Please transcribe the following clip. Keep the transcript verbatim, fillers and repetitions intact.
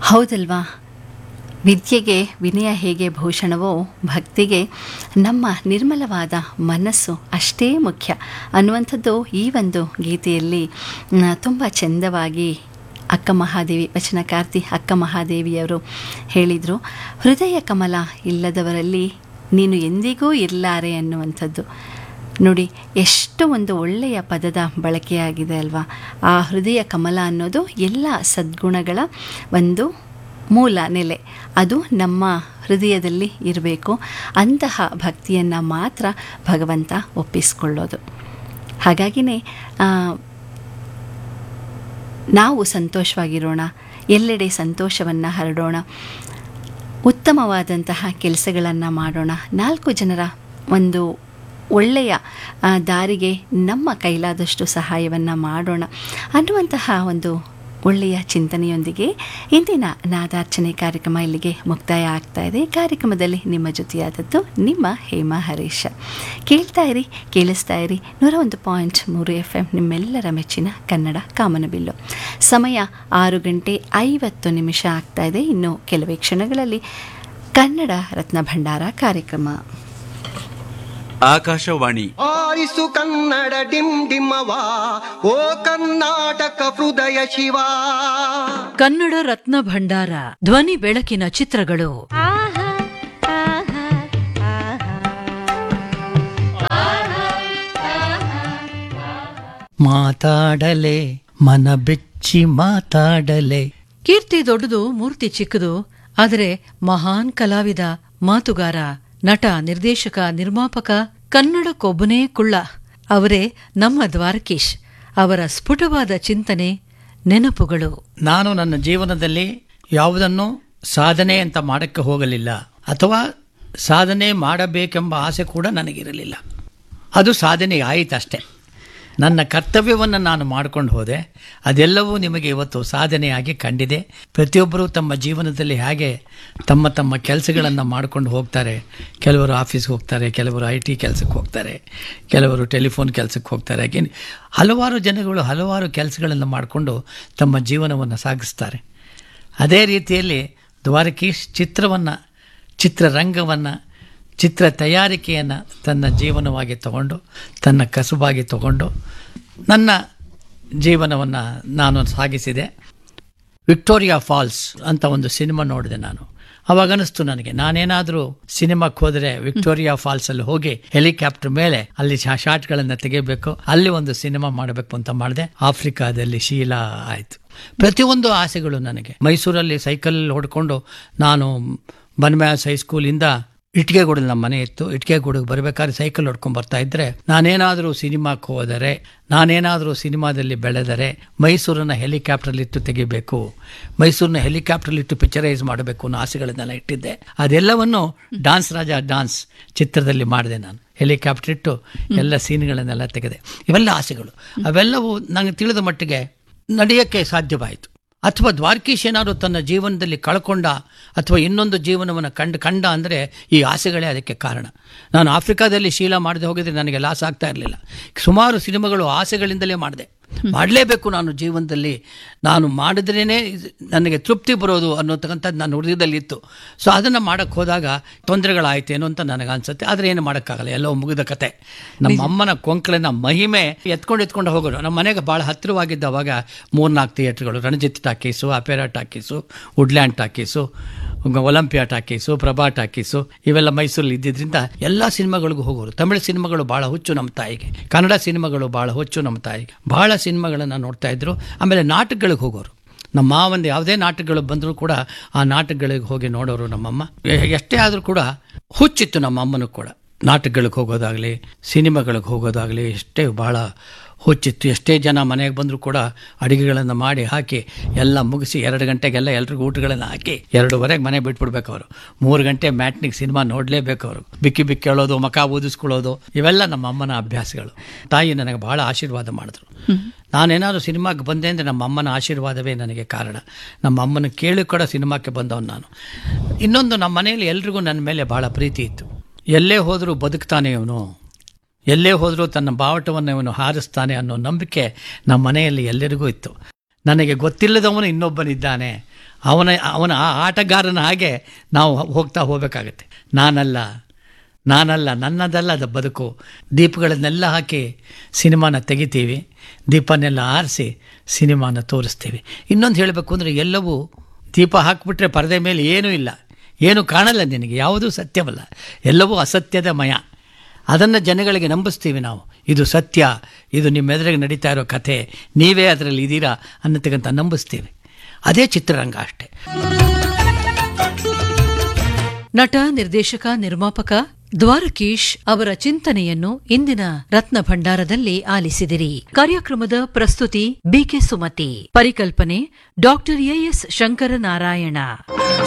ಹೌದಲ್ವಾ? ವಿದ್ಯೆಗೆ ವಿನಯ ಹೇಗೆ ಭೂಷಣವೋ, ಭಕ್ತಿಗೆ ನಮ್ಮ ನಿರ್ಮಲವಾದ ಮನಸ್ಸು ಅಷ್ಟೇ ಮುಖ್ಯ ಅನ್ನುವಂಥದ್ದು ಈ ಒಂದು ಗೀತೆಯಲ್ಲಿ ತುಂಬ ಚೆಂದವಾಗಿ ಅಕ್ಕ ಮಹಾದೇವಿ, ವಚನಕಾರ್ತಿ ಅಕ್ಕ ಮಹಾದೇವಿಯವರು ಹೇಳಿದರು. ಹೃದಯ ಕಮಲ ಇಲ್ಲದವರಲ್ಲಿ ನೀನು ಎಂದಿಗೂ ಇರಲಾರೆ ಅನ್ನುವಂಥದ್ದು. ನೋಡಿ, ಎಷ್ಟು ಒಂದು ಒಳ್ಳೆಯ ಪದದ ಬಳಕೆಯಾಗಿದೆ ಅಲ್ವಾ? ಆ ಹೃದಯ ಕಮಲ ಅನ್ನೋದು ಎಲ್ಲ ಸದ್ಗುಣಗಳ ಒಂದು ಮೂಲ ನೆಲೆ. ಅದು ನಮ್ಮ ಹೃದಯದಲ್ಲಿ ಇರಬೇಕು. ಅಂತಹ ಭಕ್ತಿಯನ್ನು ಮಾತ್ರ ಭಗವಂತ ಒಪ್ಪಿಸಿಕೊಳ್ಳೋದು. ಹಾಗಾಗಿನೇ ನಾವು ಸಂತೋಷವಾಗಿರೋಣ, ಎಲ್ಲೆಡೆ ಸಂತೋಷವನ್ನು ಹರಡೋಣ, ಉತ್ತಮವಾದಂತಹ ಕೆಲಸಗಳನ್ನು ಮಾಡೋಣ, ನಾಲ್ಕು ಜನರ ಒಂದು ಒಳ್ಳೆಯ ದಾರಿಗೆ ನಮ್ಮ ಕೈಲಾದಷ್ಟು ಸಹಾಯವನ್ನು ಮಾಡೋಣ ಅನ್ನುವಂತಹ ಒಂದು ಒಳ್ಳೆಯ ಚಿಂತನೆಯೊಂದಿಗೆ ಇಂದಿನ ನಾದಾರ್ಚನೆ ಕಾರ್ಯಕ್ರಮ ಇಲ್ಲಿಗೆ ಮುಕ್ತಾಯ ಆಗ್ತಾ ಇದೆ. ಕಾರ್ಯಕ್ರಮದಲ್ಲಿ ನಿಮ್ಮ ಜೊತೆಯಾದದ್ದು ನಿಮ್ಮ ಹೇಮಾ ಹರೀಶ್. ಕೇಳ್ತಾ ಇರಿ, ಕೇಳಿಸ್ತಾ ಇರಿ ನೂರ ಒಂದು ಪಾಯಿಂಟ್ ಮೂರು ಎಫ್ ಎಂ, ನಿಮ್ಮೆಲ್ಲರ ಮೆಚ್ಚಿನ ಕನ್ನಡ ಕಾಮನಬಿಲ್ಲು. ಸಮಯ ಆರು ಗಂಟೆ ಐವತ್ತು ನಿಮಿಷ ಆಗ್ತಾ ಇದೆ. ಇನ್ನು ಕೆಲವೇ ಕ್ಷಣಗಳಲ್ಲಿ ಕನ್ನಡ ರತ್ನ ಭಂಡಾರ ಕಾರ್ಯಕ್ರಮ. ಆಕಾಶವಾಣಿ. ಆರಿಸು ಕನ್ನಡ ಡಿಮ್ ಡಿಮ್ಮವಾ, ಓ ಕರ್ನಾಟಕ ಹೃದಯ ಶಿವ. ಕನ್ನಡ ರತ್ನ ಭಂಡಾರ, ಧ್ವನಿ ಬೆಳಕಿನ ಚಿತ್ರಗಳು. ಮಾತಾಡಲೆ ಮನ ಬೆಚ್ಚಿ ಮಾತಾಡಲೆ. ಕೀರ್ತಿ ದೊಡ್ಡದು, ಮೂರ್ತಿ ಚಿಕ್ಕದು, ಆದರೆ ಮಹಾನ್ ಕಲಾವಿದ, ಮಾತುಗಾರ, ನಟ, ನಿರ್ದೇಶಕ, ನಿರ್ಮಾಪಕ, ಕನ್ನಡಕ್ಕೊಬ್ಬನೇ ಕುಳ್ಳ. ಅವರೇ ನಮ್ಮ ದ್ವಾರಕೀಶ್. ಅವರ ಸ್ಫುಟವಾದ ಚಿಂತನೆ, ನೆನಪುಗಳು. ನಾನು ನನ್ನ ಜೀವನದಲ್ಲಿ ಯಾವುದನ್ನು ಸಾಧನೆ ಅಂತ ಮಾಡಕ್ಕೆ ಹೋಗಲಿಲ್ಲ, ಅಥವಾ ಸಾಧನೆ ಮಾಡಬೇಕೆಂಬ ಆಸೆ ಕೂಡ ನನಗಿರಲಿಲ್ಲ. ಅದು ಸಾಧನೆ ಆಯಿತಷ್ಟೇ. ನನ್ನ ಕರ್ತವ್ಯವನ್ನು ನಾನು ಮಾಡಿಕೊಂಡು ಹೋದೆ. ಅದೆಲ್ಲವೂ ನಿಮಗೆ ಇವತ್ತು ಸಾಧನೆಯಾಗಿ ಕಂಡಿದೆ. ಪ್ರತಿಯೊಬ್ಬರೂ ತಮ್ಮ ಜೀವನದಲ್ಲಿ ಹೇಗೆ ತಮ್ಮ ತಮ್ಮ ಕೆಲಸಗಳನ್ನು ಮಾಡ್ಕೊಂಡು ಹೋಗ್ತಾರೆ. ಕೆಲವರು ಆಫೀಸ್ಗೆ ಹೋಗ್ತಾರೆ, ಕೆಲವರು ಐ ಟಿ ಕೆಲಸಕ್ಕೆ ಹೋಗ್ತಾರೆ, ಕೆಲವರು ಟೆಲಿಫೋನ್ ಕೆಲಸಕ್ಕೆ ಹೋಗ್ತಾರೆ. ಹಾಗೆ ಹಲವಾರು ಜನಗಳು ಹಲವಾರು ಕೆಲಸಗಳನ್ನು ಮಾಡಿಕೊಂಡು ತಮ್ಮ ಜೀವನವನ್ನು ಸಾಗಿಸ್ತಾರೆ. ಅದೇ ರೀತಿಯಲ್ಲಿ ದ್ವಾರಕೀಶ್ ಚಿತ್ರವನ್ನು, ಚಿತ್ರರಂಗವನ್ನು, ಚಿತ್ರ ತಯಾರಿಕೆಯನ್ನು ತನ್ನ ಜೀವನವಾಗಿ ತಗೊಂಡು, ತನ್ನ ಕಸುಬಾಗಿ ತಗೊಂಡು ನನ್ನ ಜೀವನವನ್ನು ನಾನು ಸಾಗಿಸಿದೆ. ವಿಕ್ಟೋರಿಯಾ ಫಾಲ್ಸ್ ಅಂತ ಒಂದು ಸಿನಿಮಾ ನೋಡಿದೆ ನಾನು. ಅವಾಗ ಅನಿಸ್ತು ನನಗೆ, ನಾನೇನಾದರೂ ಸಿನಿಮಾಕ್ಕೆ ಹೋದರೆ ವಿಕ್ಟೋರಿಯಾ ಫಾಲ್ಸ್ ಅಲ್ಲಿ ಹೋಗಿ ಹೆಲಿಕಾಪ್ಟರ್ ಮೇಲೆ ಅಲ್ಲಿ ಶಾಟ್ಗಳನ್ನು ತೆಗಿಬೇಕು, ಅಲ್ಲಿ ಒಂದು ಸಿನಿಮಾ ಮಾಡಬೇಕು ಅಂತ ಮಾಡಿದೆ. ಆಫ್ರಿಕಾದಲ್ಲಿ ಶೀಲಾ ಆಯಿತು. ಪ್ರತಿಯೊಂದು ಆಸೆಗಳು ನನಗೆ. ಮೈಸೂರಲ್ಲಿ ಸೈಕಲ್ ಹೊಡ್ಕೊಂಡು ನಾನು ಬನ್ಮ್ಯಾಸ್ ಹೈಸ್ಕೂಲಿಂದ ಇಟ್ಕೆಗೂಡಲ್ಲಿ ನಮ್ಮ ಮನೆ ಇತ್ತು. ಇಟ್ಕೆಗೂಡಿಗೆ ಬರಬೇಕಾದ್ರೆ ಸೈಕಲ್ ಹೊಡ್ಕೊಂಡು ಬರ್ತಾ ಇದ್ರೆ, ನಾನೇನಾದರೂ ಸಿನಿಮಾಕ್ಕೆ ಹೋದರೆ, ನಾನೇನಾದರೂ ಸಿನಿಮಾದಲ್ಲಿ ಬೆಳೆದರೆ ಮೈಸೂರನ್ನ ಹೆಲಿಕಾಪ್ಟರ್ಲಿಟ್ಟು ತೆಗಿಬೇಕು, ಮೈಸೂರನ್ನ ಹೆಲಿಕಾಪ್ಟರ್ಲಿಟ್ಟು ಪಿಕ್ಚರೈಸ್ ಮಾಡಬೇಕು ಅನ್ನೋ ಆಸೆಗಳನ್ನೆಲ್ಲ ಇಟ್ಟಿದ್ದೆ. ಅದೆಲ್ಲವನ್ನು ಡಾನ್ಸ್ ರಾಜ ಡಾನ್ಸ್ ಚಿತ್ರದಲ್ಲಿ ಮಾಡಿದೆ. ನಾನು ಹೆಲಿಕಾಪ್ಟರ್ ಇಟ್ಟು ಎಲ್ಲ ಸೀನ್ಗಳನ್ನೆಲ್ಲ ತೆಗೆದೆ. ಇವೆಲ್ಲ ಆಸೆಗಳು. ಅವೆಲ್ಲವೂ ನನಗೆ ತಿಳಿದ ಮಟ್ಟಿಗೆ ನಡೆಯೋಕ್ಕೆ ಸಾಧ್ಯವಾಯಿತು. ಅಥವಾ ದ್ವಾರಕೀಶ್ ಏನಾದರೂ ತನ್ನ ಜೀವನದಲ್ಲಿ ಕಳ್ಕೊಂಡ ಅಥವಾ ಇನ್ನೊಂದು ಜೀವನವನ್ನು ಕಂಡು ಕಂಡ ಅಂದರೆ ಈ ಆಸೆಗಳೇ ಅದಕ್ಕೆ ಕಾರಣ. ನಾನು ಆಫ್ರಿಕಾದಲ್ಲಿ ಶೀಲಾ ಮಾಡದೆ ಹೋಗಿದ್ರೆ ನನಗೆ ಲಾಸ್ ಆಗ್ತಾ ಇರಲಿಲ್ಲ. ಸುಮಾರು ಸಿನಿಮಾಗಳು ಆಸೆಗಳಿಂದಲೇ ಮಾಡಿದೆ. ಮಾಡಲೇಬೇಕು ನಾನು ಜೀವನದಲ್ಲಿ, ನಾನು ಮಾಡಿದ್ರೇ ನನಗೆ ತೃಪ್ತಿ ಬರೋದು ಅನ್ನೋತಕ್ಕಂಥದ್ದು ನನ್ನ ಹೃದಯದಲ್ಲಿ ಇತ್ತು. ಸೊ ಅದನ್ನು ಮಾಡೋಕ್ಕೆ ಹೋದಾಗ ತೊಂದರೆಗಳಾಯ್ತೇನೋ ಅಂತ ನನಗೆ ಅನ್ಸುತ್ತೆ. ಆದರೆ ಏನು ಮಾಡೋಕ್ಕಾಗಲ್ಲ, ಎಲ್ಲೋ ಮುಗಿದ ಕತೆ. ನಮ್ಮ ಅಮ್ಮನ ಕೊಂಕಲನ ಮಹಿಮೆ ಎತ್ಕೊಂಡು ಎತ್ಕೊಂಡು ಹೋಗೋರು. ನಮ್ಮ ಮನೆಗೆ ಭಾಳ ಹತ್ತಿರವಾಗಿದ್ದವಾಗ ಮೂರ್ನಾಲ್ಕು ಥಿಯೇಟ್ರ್ಗಳು, Ranjit talkies, opera talkies, Woodland talkies, Olympia talkies, Prabha talkies, ಇವೆಲ್ಲ ಮೈಸೂರಲ್ಲಿ ಇದ್ದಿದ್ದರಿಂದ ಎಲ್ಲ ಸಿನಿಮಾಗಳಿಗೂ ಹೋಗೋರು. ತಮಿಳು ಸಿನಿಮಾಗಳು ಭಾಳ ಹುಚ್ಚು ನಮ್ಮ ತಾಯಿಗೆ, ಕನ್ನಡ ಸಿನಿಮಾಗಳು ಭಾಳ ಹುಚ್ಚು ನಮ್ಮ ತಾಯಿಗೆ. ಭಾಳ ಸಿನಿಮಾಗಳನ್ನು ನೋಡ್ತಾ ಇದ್ರು. ಆಮೇಲೆ ನಾಟಕಗಳಿಗೆ ಹೋಗೋರು. ನಮ್ಮ ಮಾವಂದು ಯಾವುದೇ ನಾಟಕಗಳು ಬಂದರೂ ಕೂಡ ಆ ನಾಟಕಗಳಿಗೆ ಹೋಗಿ ನೋಡೋರು ನಮ್ಮಮ್ಮ. ಎಷ್ಟೇ ಆದರೂ ಕೂಡ ಹುಚ್ಚಿತ್ತು ನಮ್ಮ ಅಮ್ಮನೂ ಕೂಡ. ನಾಟಕಗಳಿಗೆ ಹೋಗೋದಾಗಲಿ, ಸಿನಿಮಾಗಳಿಗೆ ಹೋಗೋದಾಗಲಿ ಎಷ್ಟೇ ಭಾಳ ಹುಚ್ಚಿತ್ತು. ಎಷ್ಟೇ ಜನ ಮನೆಗೆ ಬಂದರೂ ಕೂಡ ಅಡುಗೆಗಳನ್ನು ಮಾಡಿ ಹಾಕಿ ಎಲ್ಲ ಮುಗಿಸಿ ಎರಡು ಗಂಟೆಗೆಲ್ಲ ಎಲ್ರಿಗೂ ಊಟಗಳನ್ನು ಹಾಕಿ ಎರಡೂವರೆಗೆ ಮನೆ ಬಿಟ್ಬಿಡ್ಬೇಕು ಅವರು. ಮೂರು ಗಂಟೆ ಮ್ಯಾಟ್ನಿಗೆ ಸಿನಿಮಾ ನೋಡಲೇಬೇಕು ಅವರು. ಬಿಕ್ಕಿ ಬಿಕ್ಕಿ ಹೇಳೋದು, ಮಕ ಊದಿಸ್ಕೊಳ್ಳೋದು, ಇವೆಲ್ಲ ನಮ್ಮ ಅಮ್ಮನ ಅಭ್ಯಾಸಗಳು. ತಾಯಿ ನನಗೆ ಭಾಳ ಆಶೀರ್ವಾದ ಮಾಡಿದ್ರು. ನಾನೇನಾದರೂ ಸಿನಿಮಾಗೆ ಬಂದೆ ಅಂದರೆ ನಮ್ಮ ಅಮ್ಮನ ಆಶೀರ್ವಾದವೇ ನನಗೆ ಕಾರಣ. ನಮ್ಮ ಅಮ್ಮನ ಕೇಳಿ ಕೂಡ ಸಿನಿಮಾಕ್ಕೆ ಬಂದವನು ನಾನು. ಇನ್ನೊಂದು, ನಮ್ಮ ಮನೆಯಲ್ಲಿ ಎಲ್ರಿಗೂ ನನ್ನ ಮೇಲೆ ಭಾಳ ಪ್ರೀತಿ ಇತ್ತು. ಎಲ್ಲೇ ಹೋದರೂ ಬದುಕ್ತಾನೆ ಇವನು, ಎಲ್ಲೇ ಹೋದರೂ ತನ್ನ ಬಾವಟವನ್ನು ಇವನು ಹಾರಿಸ್ತಾನೆ ಅನ್ನೋ ನಂಬಿಕೆ ನಮ್ಮ ಮನೆಯಲ್ಲಿ ಎಲ್ಲರಿಗೂ ಇತ್ತು. ನನಗೆ ಗೊತ್ತಿಲ್ಲದವನು ಇನ್ನೊಬ್ಬನಿದ್ದಾನೆ ಅವನ ಅವನ ಆ ಆಟಗಾರನ ಹಾಗೆ ನಾವು ಹೋಗ್ತಾ ಹೋಗಬೇಕಾಗತ್ತೆ. ನಾನಲ್ಲ ನಾನಲ್ಲ ನನ್ನದಲ್ಲ ಅದು ಬದುಕು. ದೀಪಗಳನ್ನೆಲ್ಲ ಹಾಕಿ ಸಿನಿಮಾನ ತೆಗಿತೀವಿ, ದೀಪನೆಲ್ಲ ಆರಿಸಿ ಸಿನಿಮಾನ ತೋರಿಸ್ತೀವಿ. ಇನ್ನೊಂದು ಹೇಳಬೇಕು ಅಂದರೆ, ಎಲ್ಲವೂ ದೀಪ ಹಾಕಿಬಿಟ್ರೆ ಪರದೆ ಮೇಲೆ ಏನೂ ಇಲ್ಲ, ಏನೂ ಕಾಣಲ್ಲ ನಿನಗೆ, ಯಾವುದೂ ಸತ್ಯವಲ್ಲ, ಎಲ್ಲವೂ ಅಸತ್ಯದ ಮಯ. ಅದನ್ನು ಜನಗಳಿಗೆ ನಂಬಿಸ್ತೀವಿ ನಾವು. ಇದು ಸತ್ಯ, ಇದು ನಿಮ್ಮೆದುರಿಗೆ ನಡೀತಾ ಇರೋ ಕಥೆ, ನೀವೇ ಅದರಲ್ಲಿ ಇದ್ದೀರಾ ಅನ್ನತಕ್ಕಂಥ ನಂಬಿಸ್ತೀವಿ. ಅದೇ ಚಿತ್ರರಂಗ ಅಷ್ಟೆ. ನಟ, ನಿರ್ದೇಶಕ, ನಿರ್ಮಾಪಕ ದ್ವಾರಕೀಶ್ ಅವರ ಚಿಂತನೆಯನ್ನು ಇಂದಿನ ರತ್ನ ಭಂಡಾರದಲ್ಲಿ ಆಲಿಸಿದಿರಿ. ಕಾರ್ಯಕ್ರಮದ ಪ್ರಸ್ತುತಿ ಬಿಕೆ ಸುಮತಿ, ಪರಿಕಲ್ಪನೆ ಡಾಕ್ಟರ್ ಎಎಸ್ ಶಂಕರನಾರಾಯಣ.